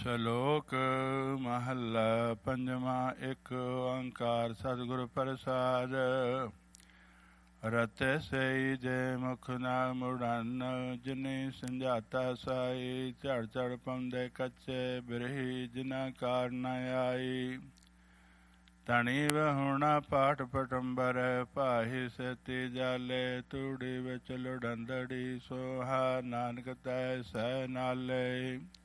ਸ਼ਲੋਕ ਮਹੱਲਾ ਪੰਜਵਾਂ। ਇੱਕ ਓੰਕਾਰ ਸਤਿਗੁਰ ਪ੍ਰਸਾਦ। ਰਤਿ ਸਈ ਜੇ ਮੁਖ ਨਾ ਮੁੜਨ, ਜਿਨੀ ਸੰਝਾਤਾ ਸਾਈ। ਝੜ ਝੜ ਪਾਉਂਦੇ ਕੱਚੇ ਬਿਰਹੀ, ਜਿਨਾ ਕਾਰ ਨ ਆਈ। ਧਣੀ ਵਹੁਣਾ ਪਾਠ ਪਟੰਬਰ, ਭਾਹੀ ਸੇਤੀ ਜਾਲੇ। ਤੂੜੀ ਵਿੱਚ ਲੁੜੰਦੜੀ, ਸੋਹਾ ਨਾਨਕ ਤੈ ਸਹਿ ਨਾਲੇ।